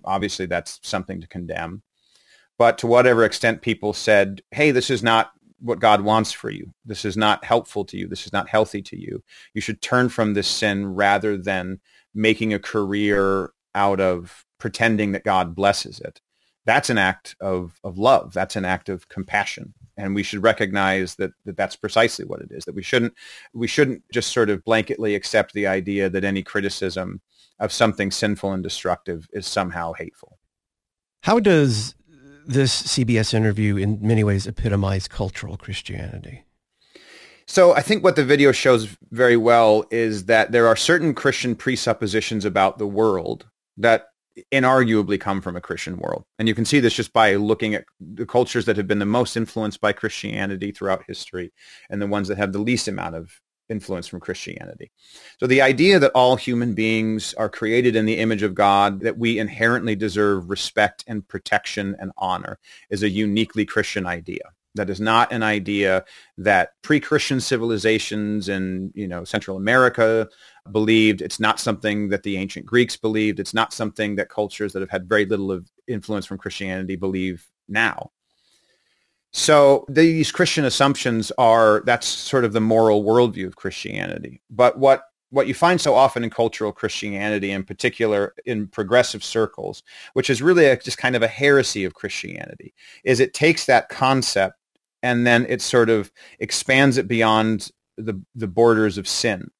obviously that's something to condemn. But to whatever extent people said, hey, this is not what God wants for you. This is not helpful to you. This is not healthy to you. You should turn from this sin rather than making a career out of pretending that God blesses it. That's an act of love. That's an act of compassion. And we should recognize that that's precisely what it is, that we shouldn't just sort of blanketly accept the idea that any criticism of something sinful and destructive is somehow hateful. How does this CBS interview in many ways epitomize cultural Christianity? So I think what the video shows very well is that there are certain Christian presuppositions about the world that inarguably come from a Christian world. And you can see this just by looking at the cultures that have been the most influenced by Christianity throughout history and the ones that have the least amount of influence from Christianity. So the idea that all human beings are created in the image of God, that we inherently deserve respect and protection and honor, is a uniquely Christian idea. That is not an idea that pre-Christian civilizations in, Central America believed. It's not something that the ancient Greeks believed. It's not something that cultures that have had very little of influence from Christianity believe now. So these Christian assumptions that's sort of the moral worldview of Christianity. But what you find so often in cultural Christianity, in particular in progressive circles, which is really just kind of a heresy of Christianity, is it takes that concept and then it sort of expands it beyond the borders of sin.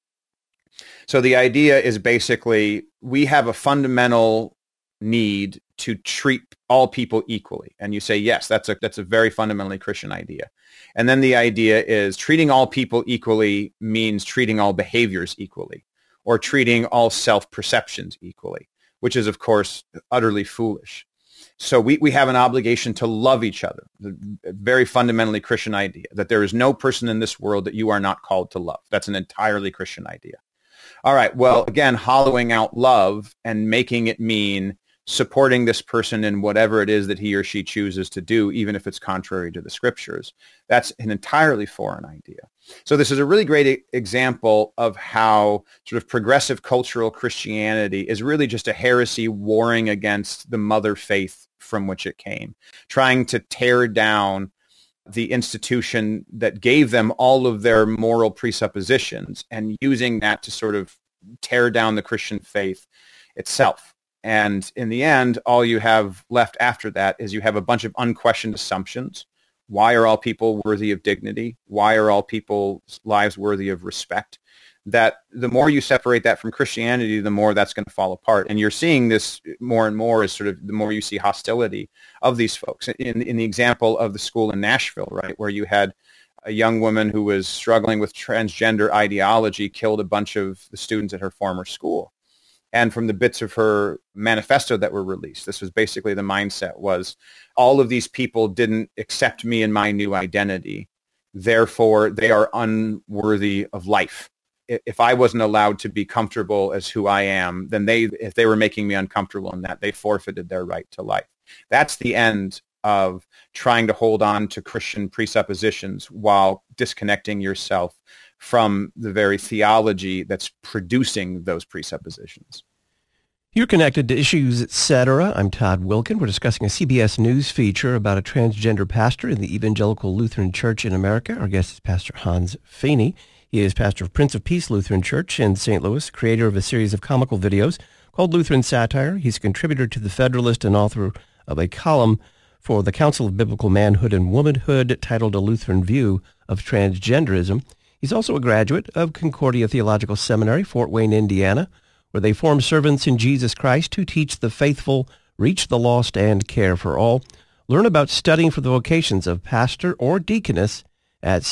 So the idea is basically we have a fundamental need to treat all people equally. And you say, yes, that's a very fundamentally Christian idea. And then the idea is treating all people equally means treating all behaviors equally, or treating all self-perceptions equally, which is, of course, utterly foolish. So we have an obligation to love each other, the very fundamentally Christian idea, that there is no person in this world that you are not called to love. That's an entirely Christian idea. All right, well, again, hollowing out love and making it mean supporting this person in whatever it is that he or she chooses to do, even if it's contrary to the scriptures. That's an entirely foreign idea. So this is a really great example of how sort of progressive cultural Christianity is really just a heresy warring against the mother faith from which it came, trying to tear down the institution that gave them all of their moral presuppositions and using that to sort of tear down the Christian faith itself. And in the end, all you have left after that is you have a bunch of unquestioned assumptions. Why are all people worthy of dignity? Why are all people's lives worthy of respect? That the more you separate that from Christianity, the more that's going to fall apart. And you're seeing this more and more as sort of the more you see hostility of these folks. In the example of the school in Nashville, right, where you had a young woman who was struggling with transgender ideology killed a bunch of the students at her former school. And from the bits of her manifesto that were released, this was basically the mindset was all of these people didn't accept me in my new identity. Therefore, they are unworthy of life. If I wasn't allowed to be comfortable as who I am, then if they were making me uncomfortable in that, they forfeited their right to life. That's the end of trying to hold on to Christian presuppositions while disconnecting yourself from the very theology that's producing those presuppositions. You're connected to Issues Etc. I'm Todd Wilkin. We're discussing a CBS News feature about a transgender pastor in the Evangelical Lutheran Church in America. Our guest is Pastor Hans Feeney. He is pastor of Prince of Peace Lutheran Church in St. Louis, creator of a series of comical videos called Lutheran Satire. He's a contributor to The Federalist and author of a column for the Council of Biblical Manhood and Womanhood titled A Lutheran View of Transgenderism. He's also a graduate of Concordia Theological Seminary, Fort Wayne, Indiana, where they form servants in Jesus Christ who teach the faithful, reach the lost, and care for all. Learn about studying for the vocations of pastor or deaconess at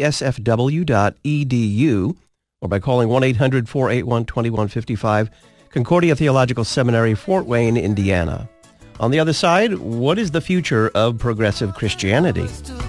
ctsfw.edu or by calling 1-800-481-2155, Concordia Theological Seminary, Fort Wayne, Indiana. On the other side, what is the future of progressive Christianity?